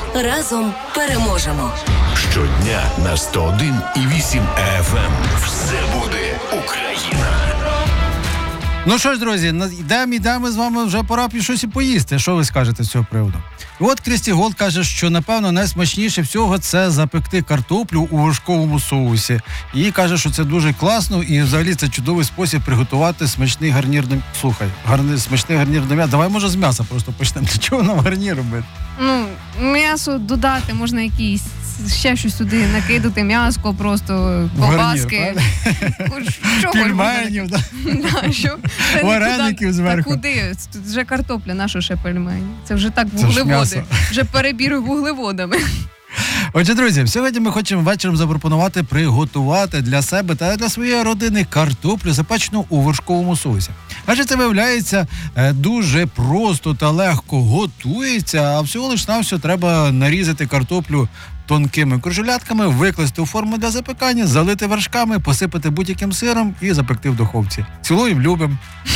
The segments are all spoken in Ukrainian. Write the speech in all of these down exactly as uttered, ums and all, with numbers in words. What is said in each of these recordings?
Разом переможемо. Щодня на сто один і вісім еф ем. Все буде Україна. Ну що ж, друзі, йдемо, йдемо з вами, вже пора б щось і поїсти. Що ви скажете з цього приводу? І от Крісті Голд каже, що, напевно, найсмачніше всього це запекти картоплю у вершковому соусі. І каже, що це дуже класно і взагалі це чудовий спосіб приготувати смачний гарнір до... Слухай, гарний, смачний гарнір до м'яса. Давай, може, з м'яса просто почнемо. Для чого нам гарнір робити? Ну, м'ясо додати, можна якісь, ще щось сюди накидати, м'яско, просто ковбаски. Пельменів, так? Вареників зверху. Та куди? Тут вже картопля, наша ще пельмені. Це вже так вуглеводи. Вже перебір вуглеводами. Отже, друзі, сьогодні ми хочемо вечором запропонувати приготувати для себе та для своєї родини картоплю, запечену у вершковому соусі. Адже це, виявляється, дуже просто та легко готується, а всього лиш навсього треба нарізати картоплю тонкими кружелятками, викласти у форму для запекання, залити вершками, посипати будь-яким сиром і запекти в духовці. Цілуємо, любимо.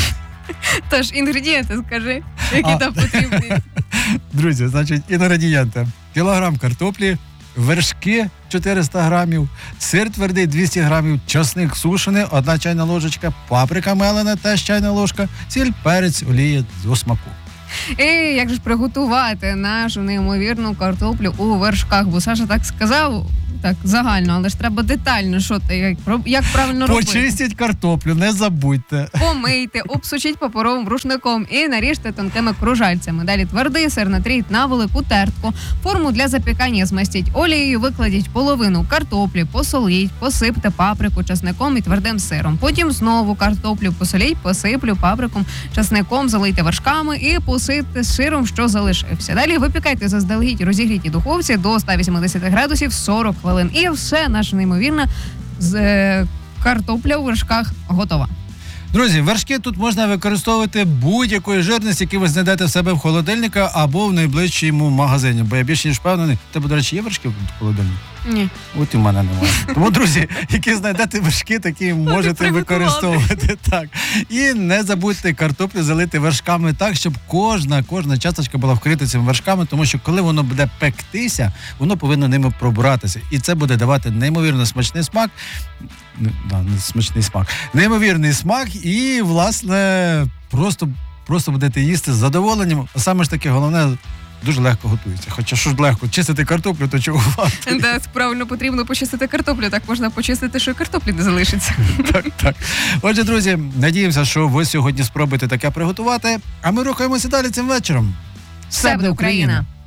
Тож, інгредієнти скажи, які а. там потрібні. Друзі, значить, інгредієнти. Кілограм картоплі, вершки чотириста грамів, сир твердий двісті грамів, часник сушений, одна чайна ложечка, паприка мелена, теж чайна ложка, сіль, перець, олія до смаку. І як же ж приготувати нашу неймовірну картоплю у вершках? Бо Саша так сказав, так, загально, але ж треба детально, що ти, як, як правильно робити. Почистіть картоплю, не забудьте. Помийте, обсушіть паперовим рушником і наріжте тонкими кружальцями. Далі твердий сир натріть на велику тертку. Форму для запікання змастіть олією, викладіть половину картоплі, посоліть, посипте паприку, часником і твердим сиром. Потім знову картоплю посоліть, посиплю паприком, часником, залийте вершками і посипте сиром, що залишився. Далі випікайте заздалегідь розігрітій духовці до ста вісімдесят градусів сорок хвилин. І все, наша неймовірна з, е, картопля у вершках готова. Друзі, вершки тут можна використовувати будь-якої жирності, яку ви знайдете в себе в холодильнику або в найближчому магазині. Бо я більше ніж впевнений. У тебе, до речі, є вершки в холодильнику? Ні. От і в мене немає. Тому, друзі, які знайдете вершки, такі можете використовувати. Так. І не забудьте картоплю залити вершками так, щоб кожна, кожна часточка була вкрита цими вершками, тому що коли воно буде пектися, воно повинно ними пробиратися. І це буде давати неймовірно смачний смак. Да, смачний смак. Неймовірний смак і, власне, просто, просто будете їсти з задоволенням. А саме ж таки головне, дуже легко готується. Хоча що ж легко, чистити картоплю, то чого варто? Да, правильно, потрібно почистити картоплю, так можна почистити, що і картоплі не залишиться. Так, так. Отже, друзі, надіємося, що ви сьогодні спробуєте таке приготувати, а ми рухаємося далі цим вечором. Все буде Україна!